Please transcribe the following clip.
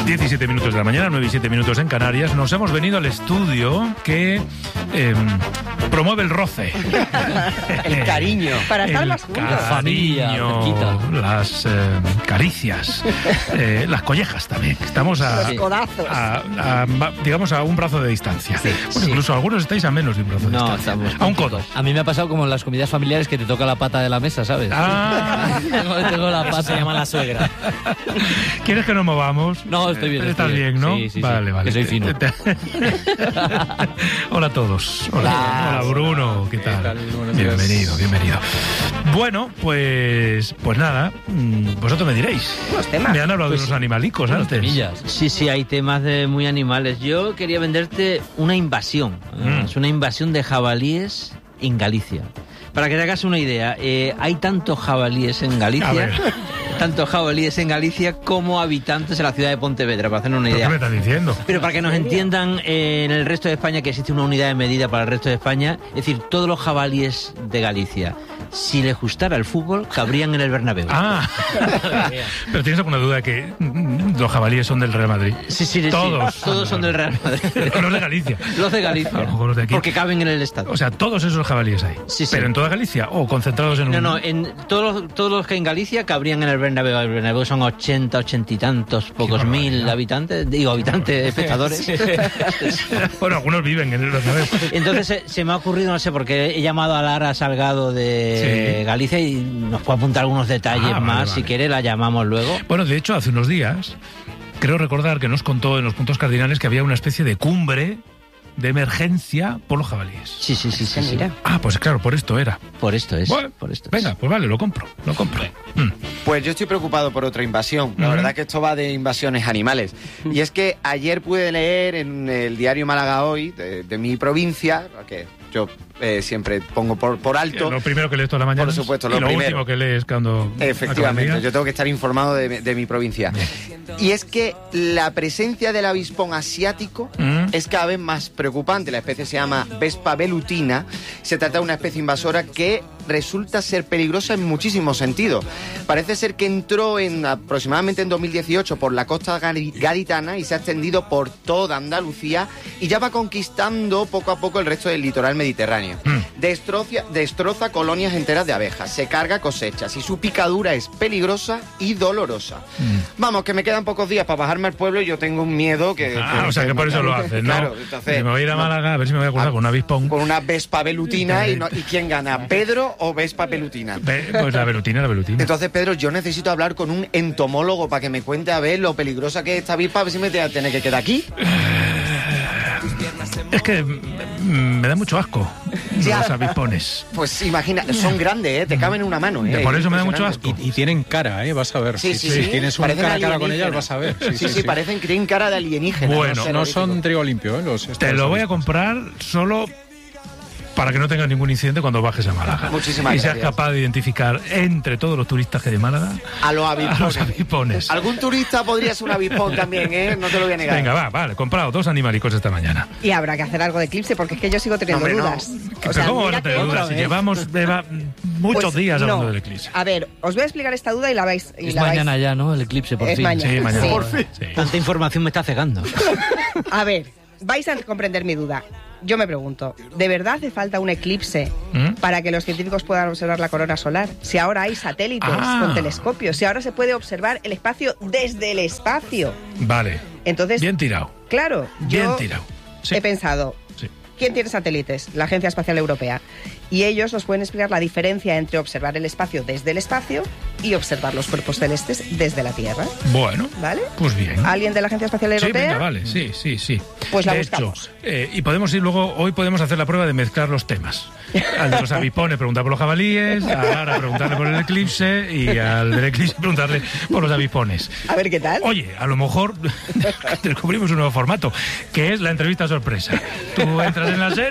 17 minutos de la mañana, 9 y 7 minutos en Canarias. Nos hemos venido al estudio que promueve el roce. El cariño. Para estar más juntos. La familia, las caricias, las collejas también. Estamos los codazos. digamos, a un brazo de distancia. Sí, bueno, incluso algunos estáis a menos de un brazo de distancia. Estamos a un codo. A mí me ha pasado como en las comidas familiares que te toca la pata de la mesa, ¿sabes? Tengo la pata. Se llama la suegra. ¿Quieres que nos movamos? No, estoy bien. Estás bien, ¿no? Sí. Vale. Que soy fino. Hola a todos. Hola Bruno, ¿qué tal? Bienvenido. Bueno, pues nada, vosotros me diréis. Los temas. Me han hablado de unos animalicos antes. Sí, hay temas de muy animales. Yo quería venderte una invasión. Es una invasión de jabalíes en Galicia. Para que te hagas una idea, hay tantos jabalíes en Galicia, como habitantes en la ciudad de Pontevedra, para hacer una idea. ¿Qué me estás diciendo? Pero para que nos entiendan, en el resto de España, que existe una unidad de medida para el resto de España, es decir, todos los jabalíes de Galicia, si les gustara el fútbol, cabrían en el Bernabéu. Pero ¿tienes alguna duda de que los jabalíes son del Real Madrid? Sí. Todos son del Real Madrid. Los de Galicia. Los de Galicia. A lo mejor los de aquí. Porque caben en el estadio. O sea, todos esos jabalíes hay. Sí. ¿Pero en toda Galicia o concentrados en No, en todos los que en Galicia cabrían en el Bernabéu. El Bernabéu son 80 y tantos, pocos mil habitantes, espectadores. Bueno, algunos viven en el Bernabéu. Entonces se me ha ocurrido, no sé, porque he llamado a Lara Salgado de Galicia y nos puede apuntar algunos detalles más. Si quiere, la llamamos luego. Bueno, de hecho, hace unos días, creo recordar que nos contó en los puntos cardinales que había una especie de cumbre de emergencia por los jabalíes. Sí. Mira. Pues claro, por esto era. Por esto es. Bueno, venga, pues vale, lo compro. Pues yo estoy preocupado por otra invasión. La verdad que esto va de invasiones animales. Y es que ayer pude leer en el diario Málaga Hoy, de mi provincia, que yo siempre pongo por alto. Lo primero que lees toda la mañana. Por supuesto, lo último que lees cuando... Efectivamente, yo tengo que estar informado de mi provincia. Bien. Y es que la presencia del avispón asiático es cada vez más preocupante. La especie se llama Vespa velutina. Se trata de una especie invasora que resulta ser peligrosa en muchísimos sentidos. Parece ser que entró aproximadamente en 2018 por la costa gaditana y se ha extendido por toda Andalucía y ya va conquistando poco a poco el resto del litoral mediterráneo. Destroza colonias enteras de abejas, se carga cosechas y su picadura es peligrosa y dolorosa. Vamos, que me quedan pocos días para bajarme al pueblo y yo tengo un miedo que... o sea, que por eso lo hacen, ¿no? Claro, entonces... Me voy a ir a Málaga a ver si me voy a acordar con un avispón. Con una Vespa velutina y ¿quién gana? ¿Pedro o Vespa velutina? Pues la velutina. Entonces, Pedro, yo necesito hablar con un entomólogo para que me cuente a ver lo peligrosa que es esta avispa, a ver si me voy a tener que quedar aquí. Es que me da mucho asco los avispones. Pues imagina, son grandes, te caben en una mano. Por eso me da mucho asco. Y tienen cara, vas a ver. Sí. Si tienes un cara a cara con ellas, vas a ver. Sí, parecen que tienen cara de alienígena. Bueno, no son trigo limpio, te lo voy a comprar solo para que no tengas ningún incidente cuando bajes a Málaga. Muchísimas gracias. Y seas capaz de identificar entre todos los turistas que hay de Málaga a los avispones. Algún turista podría ser un avispón también, no te lo voy a negar. Venga, vale, comprado 2 animalicos esta mañana. Y habrá que hacer algo de eclipse, porque es que yo sigo teniendo dudas. O sea, ¿cómo van a tener dudas? Si llevamos muchos días hablando del eclipse. A ver, os voy a explicar esta duda y la vais... Es mañana ya, ¿no? El eclipse, por fin. Mañana. Sí, mañana. Sí. Por fin. Sí. Tanta información me está cegando. A ver, vais a comprender mi duda. Yo me pregunto, ¿de verdad hace falta un eclipse para que los científicos puedan observar la corona solar? Si ahora hay satélites con telescopios, si ahora se puede observar el espacio desde el espacio. Vale. Entonces, bien tirado. Claro, yo Sí. he pensado, ¿quién tiene satélites? La Agencia Espacial Europea. Y ellos nos pueden explicar la diferencia entre observar el espacio desde el espacio y observar los cuerpos celestes desde la Tierra. Bueno, ¿vale? Pues bien. ¿Alguien de la Agencia Espacial Europea? Sí, venga, vale, sí. Pues la de buscamos. Hecho, y podemos ir luego, hoy podemos hacer la prueba de mezclar los temas. Al de los avispones preguntar por los jabalíes, a Lara preguntarle por el eclipse y al del eclipse preguntarle por los avispones. A ver qué tal. Oye, a lo mejor descubrimos un nuevo formato, que es la entrevista sorpresa. Tú entras en la serie